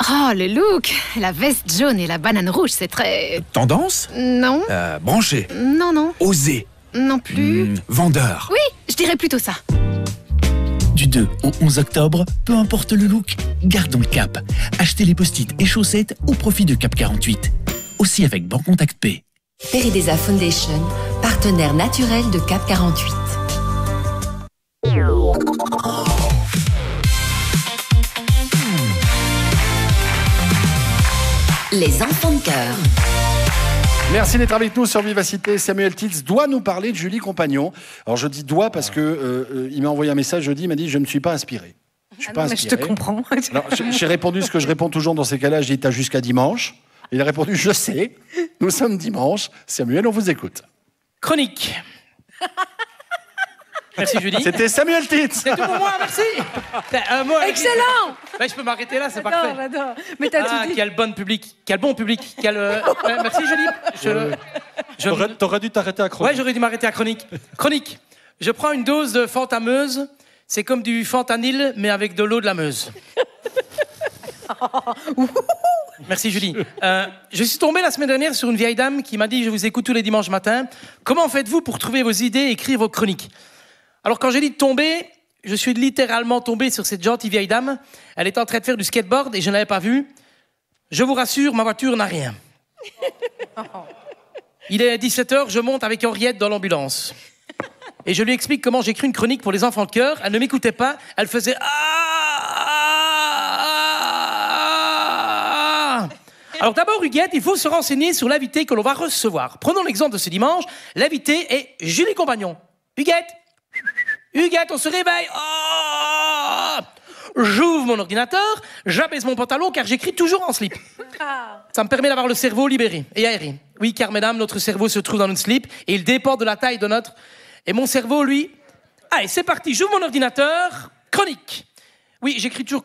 Oh, le look! La veste jaune et la banane rouge, c'est très... Tendance? Non. Branché? Non. Osé? Non plus. Vendeur? Oui, je dirais plutôt ça. Du 2 au 11 octobre, peu importe le look, gardons le cap. Achetez les post-it et chaussettes au profit de Cap 48. Aussi avec Bancontact P. Peridesa Foundation, partenaire naturel de Cap 48. Les enfants de cœur. Merci d'être avec nous sur Vivacité. Samuel Titz doit nous parler de Julie Compagnon. Alors je dis doit parce que il m'a envoyé un message jeudi, il m'a dit je ne suis pas inspiré. Je te comprends. Alors j'ai répondu ce que je réponds toujours dans ces cas-là, j'ai dit t'as jusqu'à dimanche. Il a répondu je sais, nous sommes dimanche. Samuel, on vous écoute. Chronique. Merci Julie. C'était Samuel Titz. C'est tout pour moi, merci. Excellent. Je peux m'arrêter là, c'est parfait. J'adore. Mais t'as tout dit. Quel bon public. Merci Julie. T'aurais dû t'arrêter à Chronique. Ouais, j'aurais dû m'arrêter à Chronique. Chronique. Je prends une dose de Fantameuse. C'est comme du fentanyl, mais avec de l'eau de la Meuse. Merci Julie. Je suis tombé la semaine dernière sur une vieille dame qui m'a dit « Je vous écoute tous les dimanches matins. Comment faites-vous pour trouver vos idées et écrire vos chroniques ?» Alors quand j'ai dit de tomber, je suis littéralement tombé sur cette gentille vieille dame. Elle était en train de faire du skateboard et je ne l'avais pas vue. Je vous rassure, ma voiture n'a rien. Il est 17h, je monte avec Henriette dans l'ambulance. Et je lui explique comment j'écris une chronique pour les enfants de cœur. Elle ne m'écoutait pas, elle faisait Alors d'abord, Huguette, il faut se renseigner sur l'invité que l'on va recevoir. Prenons l'exemple de ce dimanche. L'invité est Julie Compagnon. Huguette, on se réveille. J'ouvre mon ordinateur, j'abaisse mon pantalon car j'écris toujours en slip. Ça me permet d'avoir le cerveau libéré et aéré. Oui, car mesdames, notre cerveau se trouve dans une slip et il dépend de la taille de notre... Et mon cerveau, lui... Allez, c'est parti, j'ouvre mon ordinateur. Chronique. Oui, j'écris toujours